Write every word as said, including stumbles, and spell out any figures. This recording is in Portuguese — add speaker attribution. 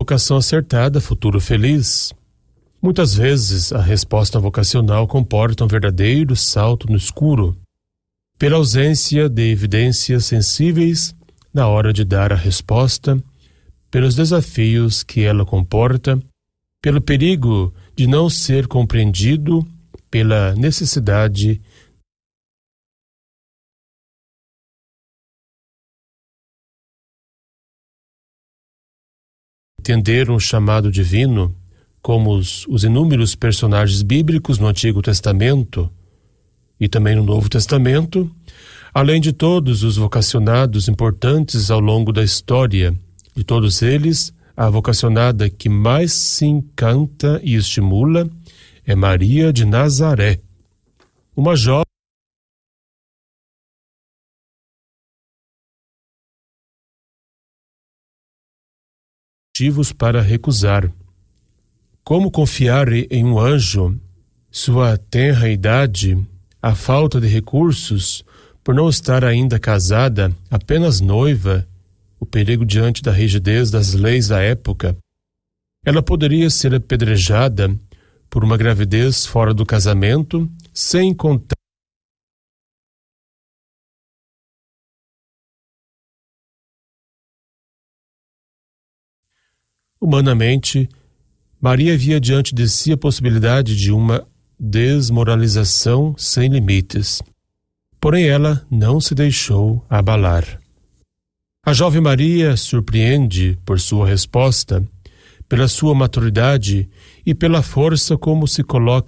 Speaker 1: Vocação acertada, futuro feliz. Muitas vezes, a resposta vocacional comporta um verdadeiro salto no escuro, pela ausência de evidências sensíveis na hora de dar a resposta, pelos desafios que ela comporta, pelo perigo de não ser compreendido, pela necessidade de entender um chamado divino, como os, os inúmeros personagens bíblicos no Antigo Testamento e também no Novo Testamento, além de todos os vocacionados importantes ao longo da história. De todos eles, a vocacionada que mais se encanta e estimula é Maria de Nazaré, uma jovem motivos para recusar. Como confiar em um anjo, sua tenra idade, a falta de recursos, por não estar ainda casada, apenas noiva, o perigo diante da rigidez das leis da época. Ela poderia ser apedrejada por uma gravidez fora do casamento, sem contar humanamente. Maria via diante de si a possibilidade de uma desmoralização sem limites. Porém, ela não se deixou abalar. A jovem Maria surpreende por sua resposta, pela sua maturidade e pela força como se coloca